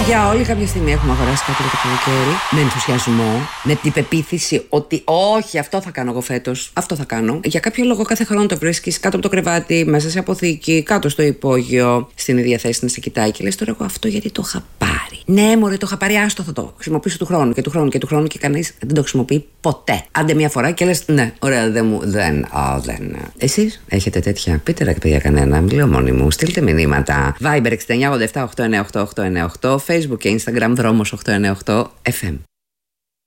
Παιδιά, όλοι κάποια στιγμή έχουμε αγοράσει κάτι για το καλοκαίρι. Με ενθουσιασμό, με την πεποίθηση ότι όχι, αυτό θα κάνω εγώ φέτος. Αυτό θα κάνω. Για κάποιο λόγο κάθε χρόνο το βρίσκεις κάτω από το κρεβάτι, μέσα σε αποθήκη, κάτω στο υπόγειο, στην ίδια θέση να σε κοιτάει και λες τώρα εγώ αυτό γιατί το είχα πάρει. Ναι, μωρέ, το είχα πάρει, άστο θα το χρησιμοποιήσω του χρόνου και του χρόνου και του χρόνου και κανείς δεν το χρησιμοποιεί ποτέ. Άντε μια φορά και λες ναι, ωραία, δεν. Εσείς έχετε τέτοια? Πείτε ρε παιδιά κανένα, μιλάω μόνη μου. Στείλτε μηνύματα. Viber 6987 898 898, Facebook και Instagram Δρόμος 898 FM.